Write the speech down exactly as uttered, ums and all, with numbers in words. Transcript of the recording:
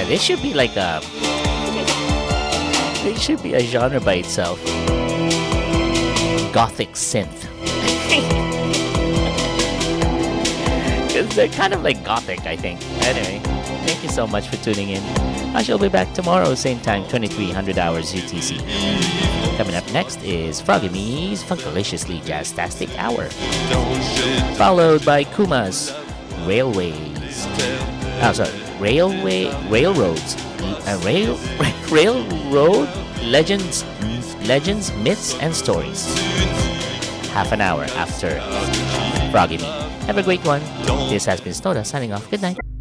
this should be like a. It should be a genre by itself. Gothic synth. Because they're kind of like gothic, I think. Anyway, thank you so much for tuning in. I shall be back tomorrow, same time, twenty-three hundred hours U T C. Coming up next is Froggy Me's Funkaliciously Jazztastic Hour, followed by Kuma's Railways. Oh, sorry, Railway Railroads, uh, rail Railroad Legends, Legends, Myths, and Stories. Half an hour after Froggy Me. Have a great one. This has been Snowda signing off. Good night.